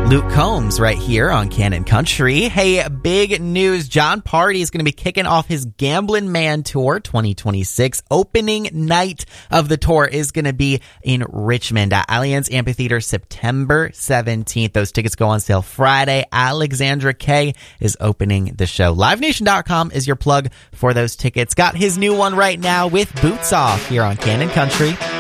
Luke Combs right here on Cannon Country. Hey, big news. Jon Pardi is going to be kicking off his Gamblin' Man Tour 2026. Opening night of the tour is going to be in Richmond at Allianz Amphitheater September 17th. Those tickets go on sale Friday. Alexandra Kay is opening the show. LiveNation.com is your plug for those tickets. Got his new one right now with Boots Off here on Cannon Country.